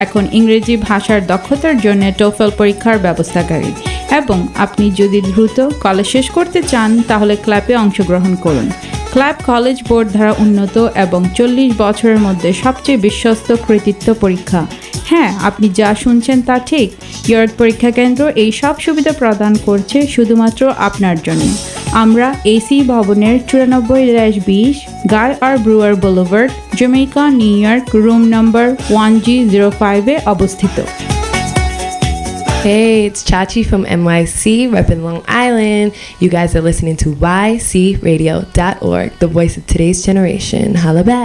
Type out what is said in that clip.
এখন ইংরেজি ভাষার দক্ষতার জন্য টোফেল পরীক্ষার ব্যবস্থাকারী এবং আপনি যদি দ্রুত কলেজ শেষ করতে চান তাহলে ক্ল্যাপে অংশগ্রহণ করুন। ক্ল্যাপ কলেজ বোর্ড দ্বারা উন্নত এবং 40 বছরের মধ্যে সবচেয়ে বিশ্বস্ত কৃতিত্ব পরীক্ষা। হ্যাঁ, আপনি যা শুনছেন তা ঠিক। ইয়র্ক পরীক্ষা কেন্দ্র এই সব সুবিধা প্রদান করছে শুধুমাত্র আপনার জন্য। আমরা এসি ভবনের 94-20 গাই আর ব্রুয়ার boulevard, Jamaica, new York, room number 1G05-এ অবস্থিত। Hey, it's Chachi from NYC, repping Long Island. You guys are listening to ycradio.org, the voice of today's generation. Holla back.